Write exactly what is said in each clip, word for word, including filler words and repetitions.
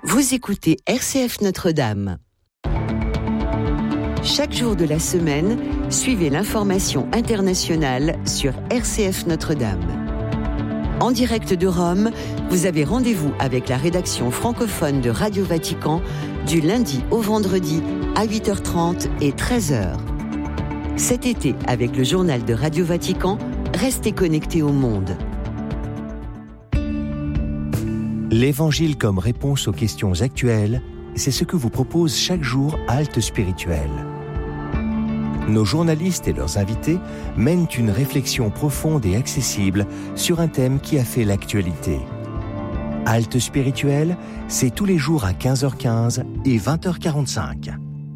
Vous écoutez R C F Notre-Dame. Chaque jour de la semaine, suivez l'information internationale sur R C F Notre-Dame. En direct de Rome, vous avez rendez-vous avec la rédaction francophone de Radio Vatican du lundi au vendredi à huit heures trente et treize heures. Cet été, avec le journal de Radio Vatican, restez connectés au monde. L'Évangile comme réponse aux questions actuelles, c'est ce que vous propose chaque jour Halte Spirituelle. Nos journalistes et leurs invités mènent une réflexion profonde et accessible sur un thème qui a fait l'actualité. Halte Spirituelle, c'est tous les jours à quinze heures quinze et vingt heures quarante-cinq.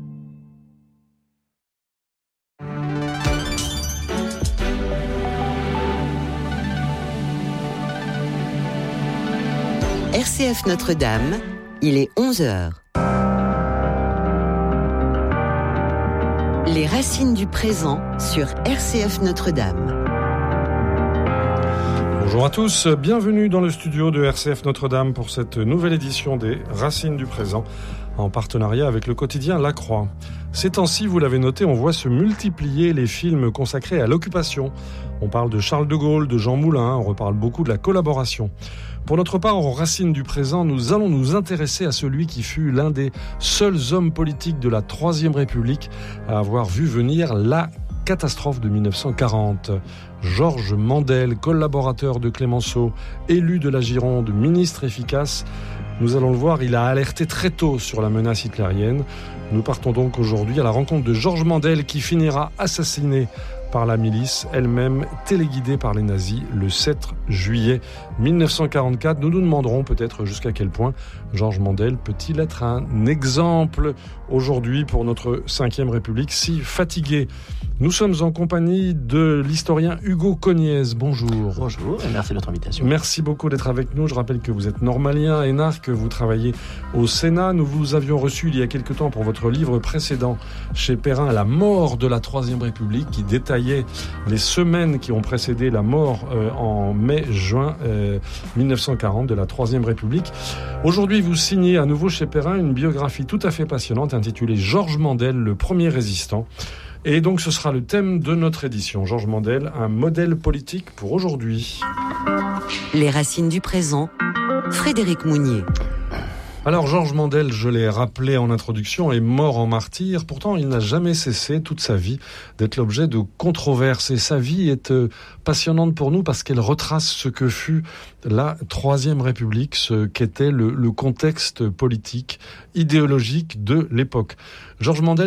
R C F Notre-Dame, il est onze heures. Les racines du présent sur R C F Notre-Dame. Bonjour à tous, bienvenue dans le studio de R C F Notre-Dame pour cette nouvelle édition des Racines du présent, en partenariat avec le quotidien La Croix. Ces temps-ci, vous l'avez noté, on voit se multiplier les films consacrés à l'occupation. On parle de Charles de Gaulle, de Jean Moulin, on reparle beaucoup de la collaboration. Pour notre part, aux Racines du présent, nous allons nous intéresser à celui qui fut l'un des seuls hommes politiques de la Troisième République à avoir vu venir la catastrophe de dix-neuf cent quarante. Georges Mandel, collaborateur de Clémenceau, élu de la Gironde, ministre efficace. Nous allons le voir, il a alerté très tôt sur la menace hitlérienne. Nous partons donc aujourd'hui à la rencontre de Georges Mandel qui finira assassiné par la milice, elle-même téléguidée par les nazis, le sept juillet dix-neuf cent quarante-quatre. Nous nous demanderons peut-être jusqu'à quel point Georges Mandel peut-il être un exemple aujourd'hui pour notre cinquième République si fatiguée. Nous sommes en compagnie de l'historien Hugo Cogniez. Bonjour. Bonjour et merci de votre invitation. Merci beaucoup d'être avec nous. Je rappelle que vous êtes normalien, énarque, vous travaillez au Sénat. Nous vous avions reçu il y a quelque temps pour votre livre précédent chez Perrin, La mort de la Troisième République, qui détaillait les semaines qui ont précédé la mort euh, en mai-juin euh, dix-neuf cent quarante de la Troisième République. Aujourd'hui, vous signez à nouveau chez Perrin une biographie tout à fait passionnante intitulée Georges Mandel, le premier résistant. Et donc ce sera le thème de notre édition. Georges Mandel, un modèle politique pour aujourd'hui. Les racines du présent, Frédéric Mounier. Alors Georges Mandel, je l'ai rappelé en introduction, est mort en martyr. Pourtant, il n'a jamais cessé toute sa vie d'être l'objet de controverses. Et sa vie est euh, passionnante pour nous parce qu'elle retrace ce que fut la Troisième République, ce qu'était le, le contexte politique, idéologique de l'époque. Georges Mandel